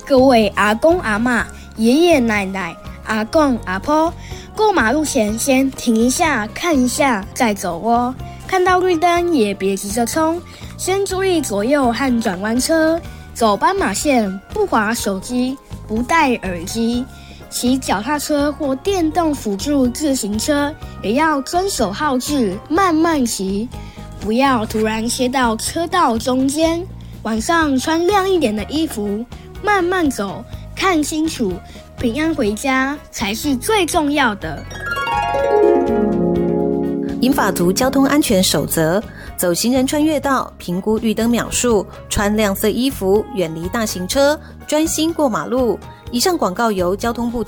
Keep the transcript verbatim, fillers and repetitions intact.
各位阿公阿嬷、爷爷奶奶、阿公阿婆，过马路前先停一下，看一下再走哦。看到绿灯也别急着冲，先注意左右和转弯车。走斑马线不滑手机，不戴耳机。骑脚踏车或电动辅助自行车也要遵守号志，慢慢骑，不要突然切到车道中间。晚上穿亮一点的衣服，慢慢走，看清楚，平安回家才是最重要的。 银发族交通安全守则：走行人穿越道，评估绿灯秒数，穿亮色衣服，远离大型车，专心过马路。以上广告由交通部